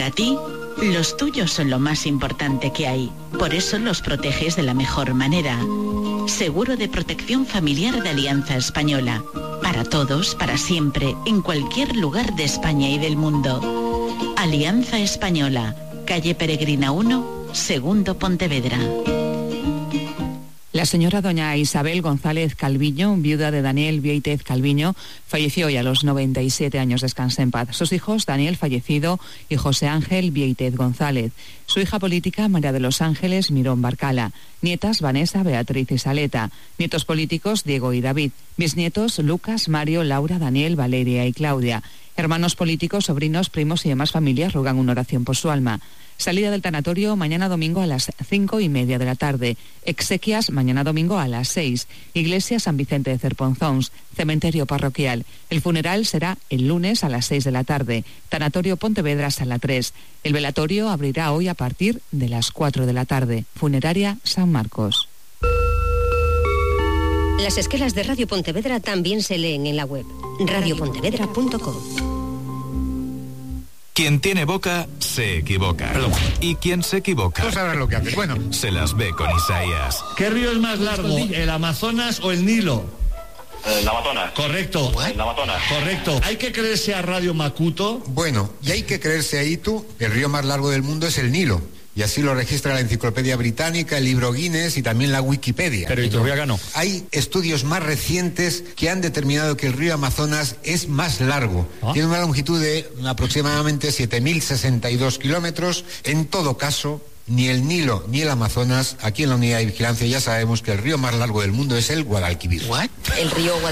Para ti, los tuyos son lo más importante que hay. Por eso los proteges de la mejor manera. Seguro de protección familiar de Alianza Española. Para todos, para siempre, en cualquier lugar de España y del mundo. Alianza Española, calle Peregrina 1, Segundo Pontevedra. La señora doña Isabel González Calviño, viuda de Daniel Vieitez Calviño, falleció hoy a los 97 años, descanse en paz. Sus hijos, Daniel fallecido y José Ángel Vieitez González. Su hija política, María de los Ángeles Mirón Barcala. Nietas, Vanessa, Beatriz y Saleta. Nietos políticos, Diego y David. Bisnietos, Lucas, Mario, Laura, Daniel, Valeria y Claudia. Hermanos políticos, sobrinos, primos y demás familias ruegan una oración por su alma. Salida del tanatorio mañana domingo a las 5:30 de la tarde. Exequias mañana domingo a las 6. Iglesia San Vicente de Cerponzons. Cementerio parroquial. El funeral será el lunes a las 6 de la tarde. Tanatorio Pontevedra, sala 3. El velatorio abrirá hoy a partir de las 4 de la tarde. Funeraria San Marcos. Las esquelas de Radio Pontevedra también se leen en la web radiopontevedra.com. Quien tiene boca, se equivoca. Perdón. Y quien se equivoca... Tú sabes lo que haces. Bueno. Se las ve con Isaías. ¿Qué río es más largo, el Amazonas o el Nilo? El Amazonas. Correcto. El Amazonas. Correcto. ¿Hay que creerse a Radio Macuto? Bueno, y hay que creerse a Itu, el río más largo del mundo es el Nilo. Y así lo registra la Enciclopedia Británica, el libro Guinness y también la Wikipedia. Pero Iturriaga no. Hay estudios más recientes que han determinado que el río Amazonas es más largo. Tiene una longitud de aproximadamente 7.062 kilómetros. En todo caso, ni el Nilo ni el Amazonas, aquí en la Unidad de Vigilancia ya sabemos que el río más largo del mundo es el Guadalquivir. El río